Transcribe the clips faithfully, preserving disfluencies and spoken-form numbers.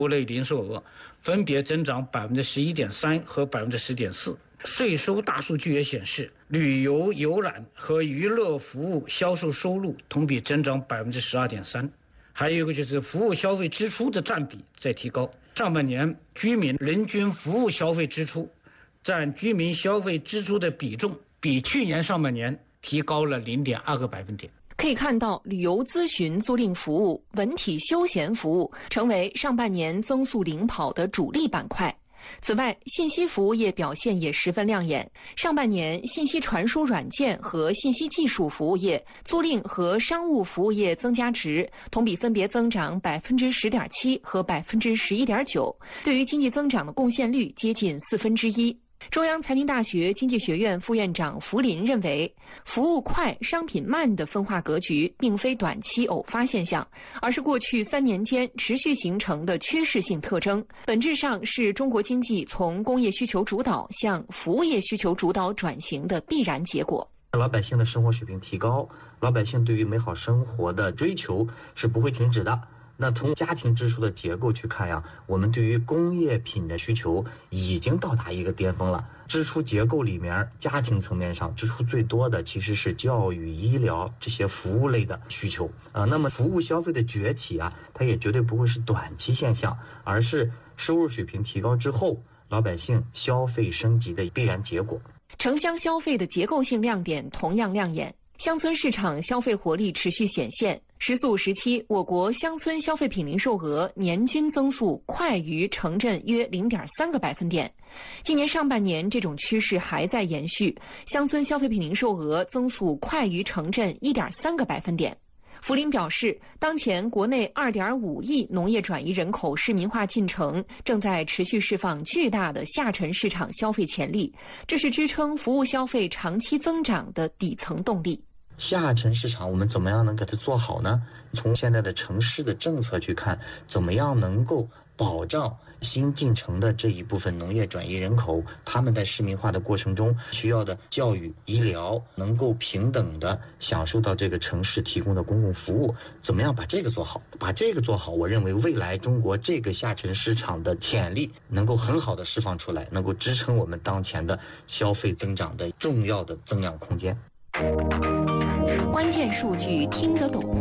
务类零售额分别增长百分之十一点三和百分之十点四。税收大数据也显示，旅游游览和娱乐服务销售收入同比增长百分之十二点三。还有一个就是服务消费支出的占比在提高，上半年居民人均服务消费支出占居民消费支出的比重比去年上半年提高了零点二个百分点。 可以看到，旅游咨询租赁服务、文体休闲服务成为上半年增速领跑的主力板块。此外，信息服务业表现也十分亮眼。上半年，信息传输软件和信息技术服务业、租赁和商务服务业增加值同比分别增长百分之十点七和百分之十一点九，对于经济增长的贡献率接近四分之一。中央财经大学经济学院副院长福林认为，服务快、商品慢的分化格局并非短期偶发现象，而是过去三年间持续形成的趋势性特征，本质上是中国经济从工业需求主导向服务业需求主导转型的必然结果。 老百姓的生活水平提高，老百姓对于美好生活的追求是不会停止的。那从家庭支出的结构去看呀，我们对于工业品的需求已经到达一个巅峰了。支出结构里面，家庭层面上支出最多的其实是教育、医疗这些服务类的需求啊、呃。那么服务消费的崛起啊，它也绝对不会是短期现象，而是收入水平提高之后，老百姓消费升级的必然结果。 城乡消费的结构性亮点同样亮眼，乡村市场消费活力持续显现。十四五时期，我国乡村消费品零售额年均增速快于城镇约 零点三个百分点。今年上半年这种趋势还在延续，乡村消费品零售额增速快于城镇 一点三个百分点。福林表示，当前国内 二点五亿农业转移人口市民化进程正在持续释放巨大的下沉市场消费潜力，这是支撑服务消费长期增长的底层动力。 下沉市场我们怎么样能给它做好呢？从现在的城市的政策去看，怎么样能够保障新进城的这一部分农业转移人口，他们在市民化的过程中需要的教育、医疗能够平等的享受到这个城市提供的公共服务，怎么样把这个做好？把这个做好，我认为未来中国这个下沉市场的潜力能够很好的释放出来，能够支撑我们当前的消费增长的重要的增量空间。 关键数据听得懂。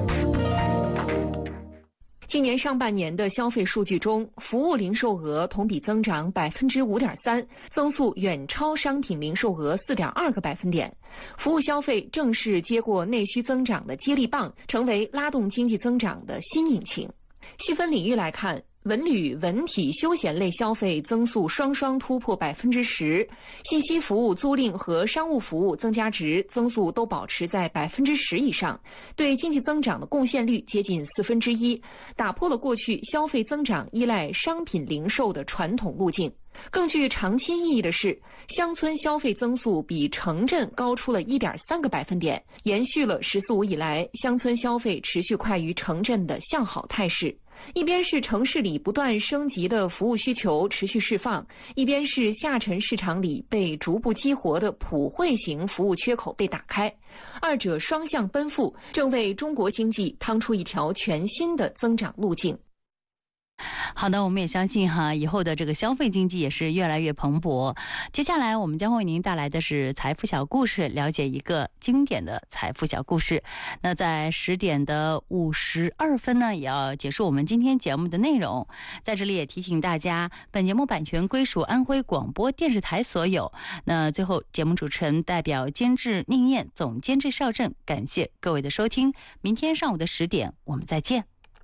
今年上半年的消费数据中，服务零售额同比增长百分之五点三，增速远超商品零售额四点二个百分点。服务消费正式接过内需增长的接力棒，成为拉动经济增长的新引擎。细分领域来看，文旅、文体、休闲类消费增速双双突破百分之十，信息服务、租赁和商务服务增加值增速都保持在百分之十以上，对经济增长的贡献率接近四分之一，打破了过去消费增长依赖商品零售的传统路径。更具长期意义的是，乡村消费增速比城镇高出了 一点三个百分点，延续了“十四五”以来乡村消费持续快于城镇的向好态势。一边是城市里不断升级的服务需求持续释放，一边是下沉市场里被逐步激活的普惠型服务缺口被打开，二者双向奔赴，正为中国经济趟出一条全新的增长路径。 好的，我们也相信哈，以后的这个消费经济也是越来越蓬勃。接下来我们将为您带来的是财富小故事，了解一个经典的财富小故事。那在十点的五十二分呢，也要结束我们今天节目的内容。在这里也提醒大家，本节目版权归属安徽广播电视台所有。那最后，节目主持人代表监制宁燕，总监制邵正，感谢各位的收听。明天上午的十点，我们再见。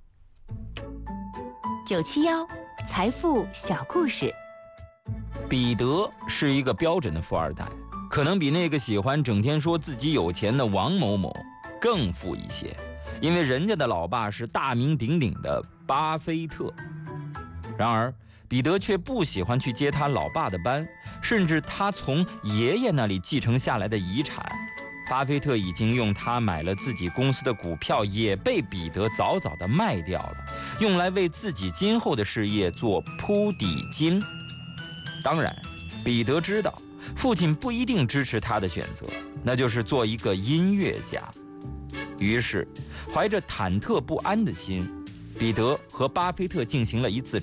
九七幺财富小故事。 彼得是一个标准的富二代，可能比那个喜欢整天说自己有钱的王某某更富一些，因为人家的老爸是大名鼎鼎的巴菲特。然而彼得却不喜欢去接他老爸的班，甚至他从爷爷那里继承下来的遗产，巴菲特已经用他买了自己公司的股票，也被彼得早早地卖掉了，用来为自己今后的事业做铺底金。当然，彼得知道父亲不一定支持他的选择，那就是做一个音乐家。于是，怀着忐忑不安的心， 彼得和巴菲特进行了一次